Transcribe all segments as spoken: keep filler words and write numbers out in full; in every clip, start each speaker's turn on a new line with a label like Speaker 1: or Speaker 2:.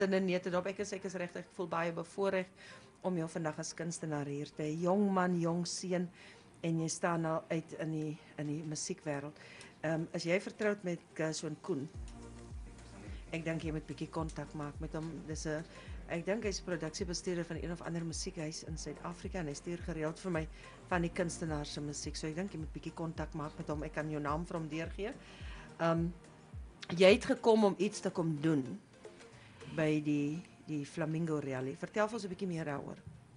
Speaker 1: sinne neete dop. Ek is ek is regtig ek voel baie bevoorreg om jou vandag as kunstenaar hier te hê. Jong man, jong seun en jy staan al uit in die in die musiekwêreld. Ehm um, as jy vertroud met uh, so 'n Koen. Ek dink jy moet 'n bietjie kontak maak met hom. Dis 'n ek dink hy's produksiebestuurder van een of ander musiekhuis in Suid-Afrika en hy stuur gereeld vir my van die kunstenaars se musiek. So ek dink jy moet 'n bietjie kontak maak met hom. Ek kan jou naam vir hom deurgee. Ehm um, jy het gekom om iets te kom doen by die die Flamingo Rally. Vertel vir ons 'n bietjie meer daaroor.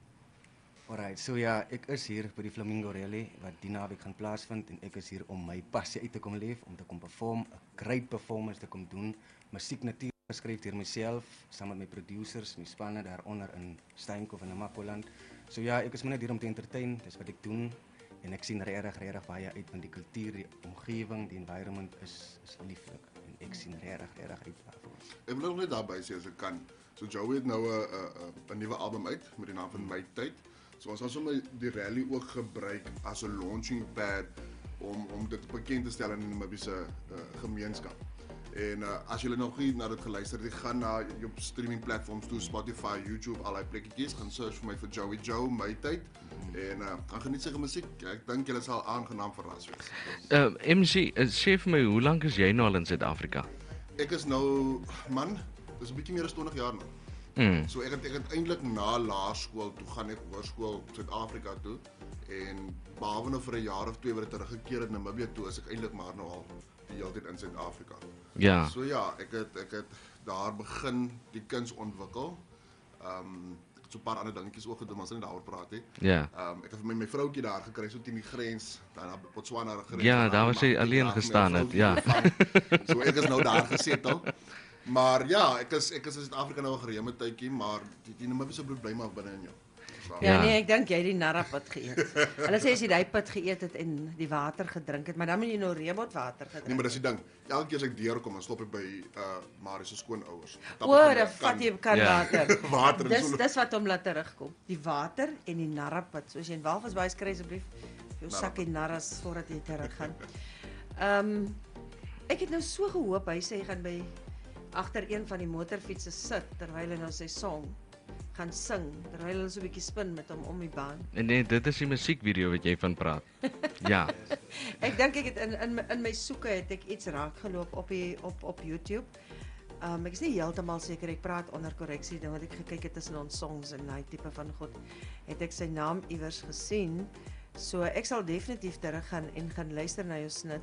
Speaker 2: Alright, so ja, ek is hier by die Flamingo Rally wat die naweek gaan plaasvind en ek is hier om my passie uit te kom leef, om te kom perform, 'n great performance te kom doen. Musiek natuurlik geskryf deur myself, saam met my producers, my spanne daaronder in Steenkop en Namakoland. So ja, ek is maar net hier om te entertain, dis wat ek doen en ek sien regtig regtig baie uit van die kultuur, die omgewing, die environment is is lieflik en ek sien regtig regtig uit daarvoor.
Speaker 3: Ek wil ook net daarby sê as ek kan. So Joey het nou 'n 'n 'n nuwe album uit met die naam van My Tyd. So ons gaan sommer die rally ook gebruik as 'n launching pad om om dit bekend te stel in die Namibiese uh, gemeenskap. En uh, as julle nog nie na dit geluister het, gaan na jou streaming platforms toe, Spotify, YouTube, al die plekkies, gaan search vir my vir Joey Joe, My Tyd. En uh, gaan geniet sy musiek. Ek dink julle sal aangenaam verras wees.
Speaker 4: Uh, M C, uh, sê vir my, hoe lank is jy nou al in Suid-Afrika?
Speaker 3: Ek is nou, man, dis 'n bietjie meer as twintig jaar nou.
Speaker 4: Mm.
Speaker 3: So ek het ek het eintlik na laerskool toe gaan ek hoërskool Suid-Afrika toe en behalwe nou vir 'n jaar of twee wat ek teruggekeer het na Namibië toe, is ek eintlik maar nou al die hele tyd in Suid-Afrika.
Speaker 4: Ja.
Speaker 3: So ja, ek het ek het daar begin die kuns ontwikkel. Ehm um, ek het so 'n paar ander dingetjies ook gedoen, maar ons gaan nie daaroor praat nie.
Speaker 4: Ja.
Speaker 3: Ehm um, ek het vir my my vroutjie daar gekry so teen die grens, daar na Botswana grens.
Speaker 4: Ja, daar was sy alleen gestaan het, ja.
Speaker 3: So ek is nou daar gesetel. Maar ja, ek is ek is in Suid-Afrika nou 'n gereeme tydjie, maar die, die Namibiese bloed bly maar binne in jou. So,
Speaker 1: Ja,
Speaker 4: Ja.
Speaker 1: nee, ek dink jy het die narrapit geëet. Hulle sê as jy daai pit geëet het en die water gedrink het, maar dan moet jy nou reebotwater gedrink.
Speaker 3: nee, maar dis die ding. Elke keer as ek deurkom, dan stop ek by uh Marie se skoonouers. Tap
Speaker 1: O,
Speaker 3: ek van
Speaker 1: dan
Speaker 3: my
Speaker 1: vat
Speaker 3: kan-
Speaker 1: jy kan
Speaker 4: Ja.
Speaker 1: water.
Speaker 3: Water en
Speaker 1: Dis
Speaker 3: so-
Speaker 1: dis wat hom laat terugkom. Die water en die narrapit. So as jy in Walvis Bay kry asseblief jou sakkie narras voordat jy teruggaan. Ehm um, ek het nou so gehoop hy sê hy gaan by agter een van die motorfietsse sit terwyl hy nou sy song gaan sing, terwyl hulle so 'n bietjie spin met hom om die baan.
Speaker 4: En nee, dit is die musiekvideo wat jy van praat. Ja.
Speaker 1: Ek dink ek het in in my- in my soeke het ek iets raak geloop op die op op YouTube. Um, ek is nie heeltemal seker, ek praat onder korreksie, dan wat ek gekyk het tussen ons songs en daai tipe van goed, het ek sy naam iewers gesien. So ek sal definitief terug gaan en gaan luister na jou snit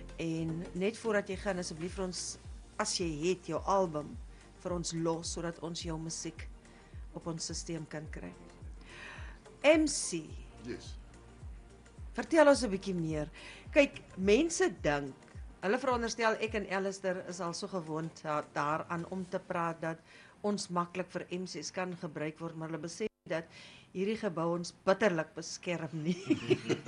Speaker 1: en net voordat jy gaan asseblief vir ons, as jy het jou album vir ons los sodat ons jou musiek op ons stelsel kan kry. M C,
Speaker 3: Yes.
Speaker 1: vertel ons 'n bietjie meer. Kyk, mense dink, hulle veronderstel ek en Alistair is al so gewoond da- daaraan om te praat dat ons maklik vir M C's kan gebruik word, maar hulle besef dat hierdie gebou ons bitterlik beskerm nie.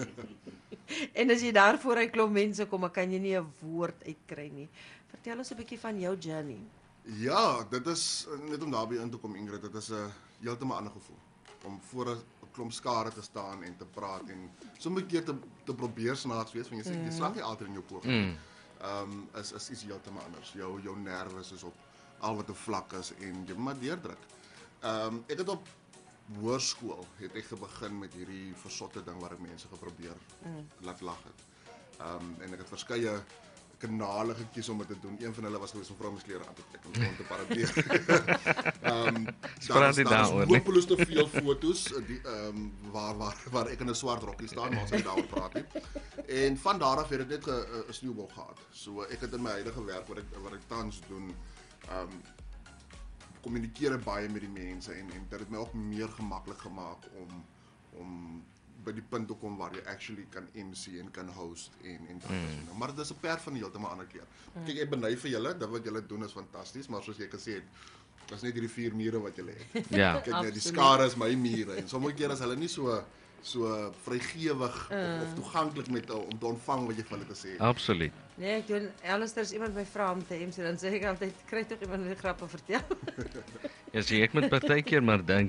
Speaker 1: En as jy daar voor 'n klomp mense kom, dan kan jy nie 'n woord uitkry nie. Vertel ons 'n bietjie van jou journey.
Speaker 3: Ja, dit is net om daarby in te kom, Ingrid, dit is 'n heeltemal ander gevoel om voor 'n klomp skare te staan en te praat en sommige keer te te probeer snaaks wees, want jy sê jy slag nie altyd in jou poging.
Speaker 4: Mm.
Speaker 3: Ehm um, is is iets heeltemal anders. Jou jou nerves is op al wat 'n vlak is en jy moet maar deurdruk. Ehm um, ek het op hoërskool het ek begin met hierdie versotte ding waar ek mense geprobeer mm. laat lag het. Ehm um, en ek het verskeie kanale gekies om dit te doen. Een van hulle was gewees om vrouensklere aan te trek en rond te paradeer. Ehm um,
Speaker 4: Praat nie daaroor nie.
Speaker 3: hopeloos te veel foto's die ehm um, waar waar waar ek in 'n swart rokkie staan, maar ons het daaroor praat nie. En van daar af het dit net 'n sneeubal gehad. So ek het in my huidige werk wat ek wat ek tans doen, ehm um, kommunikeer baie met die mense en en dit het my ook meer gemaklik gemaak om om by die punt te kom waar jy actually kan M C en kan host en en dat is mm. maar dit is 'n perd van 'n heeltemal ander kleur. Mm. Kyk, ek beny vir julle, dit wat julle doen is fantasties, maar soos jy gesê het, dis net hierdie vier mure wat julle het.
Speaker 4: Ja.
Speaker 3: Kyk net, die
Speaker 1: Absoluut.
Speaker 3: skare is my mure en sommige kere is hulle nie so so vrygewig
Speaker 1: Mm.
Speaker 3: of, of toeganklik met om te ontvang wat jy vir hulle te sê het.
Speaker 4: Absoluut.
Speaker 1: Nee, ek doen Alistair as iemand my vra om te M C, dan sê ek altyd kry tog iemand wat grappe vertel.
Speaker 4: Ja, sien ek moet partykeer maar dink,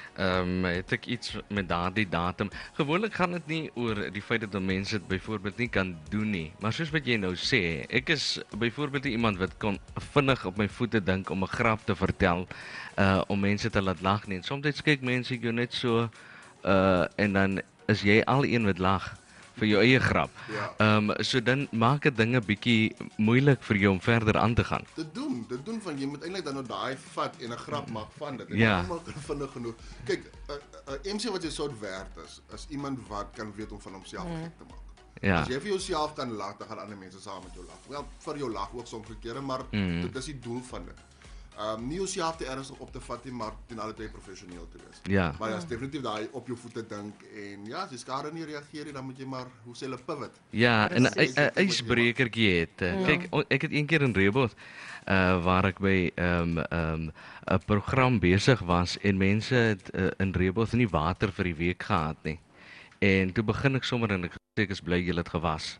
Speaker 4: Ehm um, het ek iets met daardie datum. Gewoonlik gaan dit nie oor die feit dat mense dit byvoorbeeld nie kan doen nie, maar soos wat jy nou sê, ek is byvoorbeeld iemand wat kon vinnig op my voete dink om 'n grap te vertel, uh om mense te laat lag nie. En soms kyk mense jou net so uh en dan is jy al een wat lag vir jou eie grap.
Speaker 3: Ja.
Speaker 4: Ehm um, so dan maak dit dinge bietjie moeilik vir jou om verder aan te gaan.
Speaker 3: Dit doen, dit doen van jy moet eintlik dan nou daai vat en 'n grap maak van dit. En
Speaker 4: Ja.
Speaker 3: almal kan vinnig genoeg. Kyk, 'n 'n M C wat jy soort werd is, is iemand wat kan weet om van homself mm. gek te maak.
Speaker 4: Ja.
Speaker 3: As jy vir jouself kan lag, dan gaan ander mense saam met jou lag. Wel, vir jou lag ook soms kere, maar
Speaker 4: Mm.
Speaker 3: dit is die doel van dit. Um nie jouself te ernstig op te vat nie, maar ten alle tye professioneel te wees.
Speaker 4: Ja.
Speaker 3: Maar ja, is definitief daai op jou voete dink en ja, as jy skade nie reageer nie, dan moet jy maar hoe sê hulle pivot.
Speaker 4: Ja, en 'n
Speaker 3: Precies.
Speaker 4: 'n ysbrekertjie het. Uh, kyk, o- ek het een keer in Rehoboth uh waar ek by ehm um, ehm um, 'n program besig was en mense het uh, in Rehoboth nie water vir die week gehad nie. En toe begin ek sommer en ek sê ek is bly julle het gewas.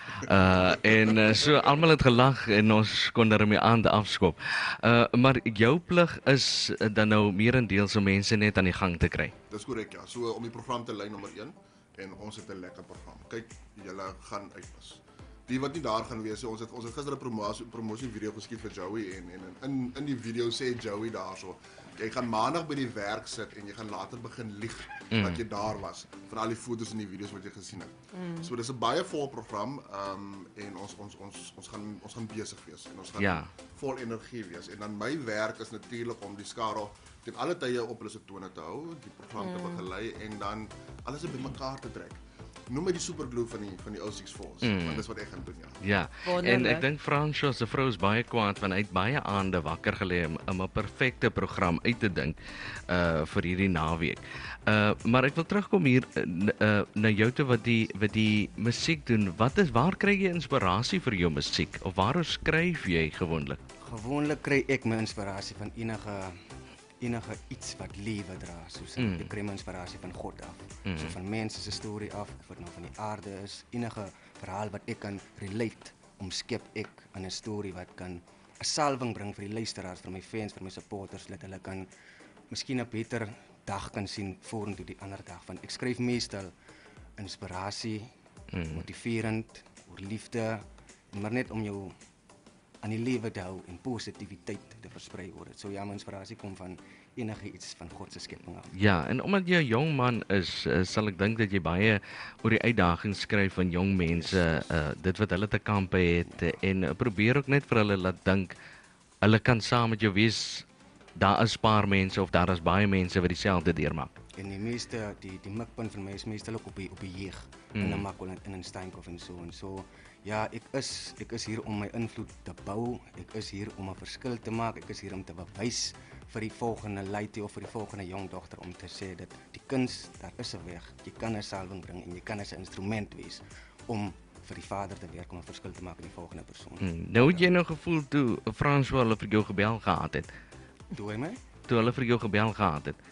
Speaker 4: Uh en uh, so almal het gelag en ons kon daarmee aan die afskop. Uh maar jou plig is uh, dan nou meerendeels om mense net aan die gang te kry.
Speaker 3: Dis korrek ja. So om die program te lei nommer een en ons het 'n lekker program. Kyk, julle gaan uitwas. Die wat nie daar gaan wees, ons het ons het gister 'n promosie promosie video geskiet vir Joey en en in in die video sê Joey daarso, jy gaan maandag by die werk sit en jy gaan later begin lieg mm. dat jy daar was van al die foto's en die video's wat jy gesien het. Mm. So dis 'n baie vol program um, en ons ons ons ons gaan ons gaan besig wees en ons gaan
Speaker 4: Ja.
Speaker 3: vol energie wees. En dan my werk is natuurlik om die skare ten alle tye op hulle se tone te hou, die program mm. te begelei en dan alles bymekaar te trek. Noem my die superglue van die van die ou Six Falls, mm. want dis wat ek gaan doen ja.
Speaker 4: Ja,
Speaker 1: Wonderlik.
Speaker 4: en ek dink Fransjo se vrou is baie kwaad want hy het baie aande wakker gelê om, om 'n perfekte program uit te dink uh vir hierdie naweek. Uh maar ek wil terugkom hier uh, na jou toe wat die wat die musiek doen. Wat is waar kry jy inspirasie vir jou musiek of waar skryf jy gewoonlik?
Speaker 2: Gewoonlik kry ek my inspirasie van enige enige iets wat lewe dra, soos mm. ek kry my inspirasie van God af. Mm. So van mense se storie af, of dit nou van die aarde is, enige verhaal wat ek kan relate, omskep ek in 'n storie wat kan 'n salwing bring vir die luisteraars, vir my fans, vir my supporters, dat hulle kan miskien 'n beter dag kan sien vorentoe die ander dag. Want ek skryf meestal inspirasie, mm. motiverend, oor liefde, maar net om jou aan die lewe te hou en positiwiteit te versprei oor dit. So ja, my inspirasie kom van enige iets van God se skepping af.
Speaker 4: Ja, en omdat jy 'n jong man is, uh, sal ek dink dat jy baie oor die uitdagings skryf van jong mense, uh, dit wat hulle te kampe het uh, en uh, probeer ook net vir hulle laat dink hulle kan saam met jou wees. Daar is 'n paar mense of daar is baie mense wat dieselfde deurmaak.
Speaker 2: En die meeste die die mikpunt van my is meestal ook op die op die jeug mm. in 'n makkel en in 'n Steenkof en so en so. Ja, ek is ek is hier om my invloed te bou. Ek is hier om 'n verskil te maak. Ek is hier om te bewys vir die volgende laaitjie of vir die volgende jong dogter om te sê dat die kuns, daar is 'n weg. Jy kan 'n salwing bring en jy kan 'n instrument wees om vir die Vader te werk om 'n verskil te maak in die volgende persoon.
Speaker 4: Mm. Nou het jy nou gevoel toe Fransjo hulle vir jou gebel gehad het.
Speaker 2: Toe hy my?
Speaker 4: Toe hulle vir jou gebel gehad het.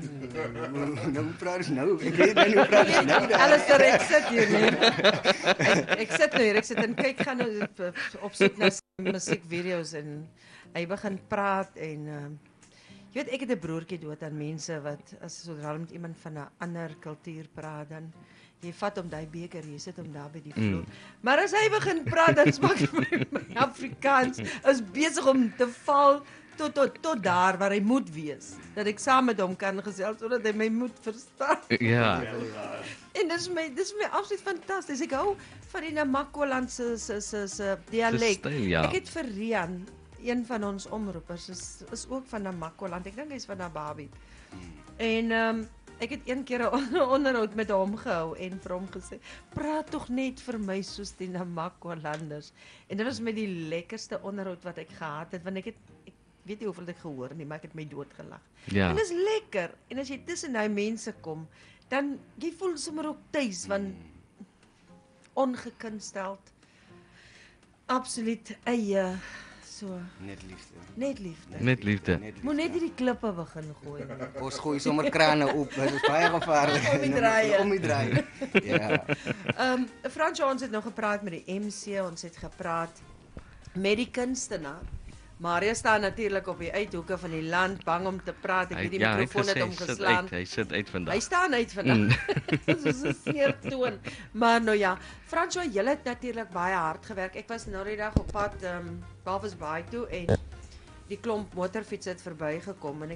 Speaker 2: Nou praat ons nou. Ek weet nou praat ons nou.
Speaker 1: Alistair, ek sit hier nie. Ek, ek sit nou hier, ek sit en kyk gaan nou op, op soek na musiekvideo's en hy begin praat en uh, jy weet ek het 'n broertjie dood aan mense wat as sodra hulle met iemand van 'n ander kultuur praat dan jy vat hom daai beker, jy sit hom daar by die vloer. Mm. Maar as hy begin praat dan smaak my, my Afrikaans is besig om te val tot tot tot daar waar hy moet wees. Dat ek saam met hom kan gesels sodat hy my moet verstaan.
Speaker 4: Ja.
Speaker 1: En dis my dis my absoluut fantasties. Ek hou van die Namakwaland se se se se dialek.
Speaker 4: Styl, ja.
Speaker 1: Ek het vir Rian, een van ons omroepers is is ook van Namakwaland. Ek dink hy's van Nababi. En ehm um, ek het een keer 'n onderhoud met hom gehou en vir hom gesê, "Praat tog net vir my soos die Namakwalanders." En dit was met die lekkerste onderhoud wat ek gehad het, want ek het ek weet nie hoeveel ek gehoor nie, maar ek het my dood gelag.
Speaker 4: Ja.
Speaker 1: En dit is lekker. En as jy tussen daai mense kom, dan jy voel sommer ook tuis want ongekunsteld. Absoluut eie so
Speaker 2: Net liefde.
Speaker 1: net liefde.
Speaker 4: Net liefde.
Speaker 1: Moet net hierdie klippe begin gooi.
Speaker 2: Ons gooi sommer krane op. Dit is baie gevaarlik.
Speaker 1: Om die draaie.
Speaker 2: Om die draai. Ja.
Speaker 1: Ehm um, Fransjo, ons het nou gepraat met die M C, ons het gepraat met die kunstenaar. Mario staan natuurlik op die uithoeke van die land, bang om te praat. Ek
Speaker 4: Hy-
Speaker 1: weet die
Speaker 4: ja, hy het
Speaker 1: mikrofoon het
Speaker 4: gesê,
Speaker 1: hom
Speaker 4: hy sit
Speaker 1: geslaan.
Speaker 4: uit, hy sit uit vandag.
Speaker 1: Hy staan uit vandag. Soos 'n sneertoon. Maar nou ja, François, julle het natuurlik baie hard gewerk. Ek was nou die dag op pad ehm um, Walvis Bay toe en die klomp motorfiets het verbygekom en ek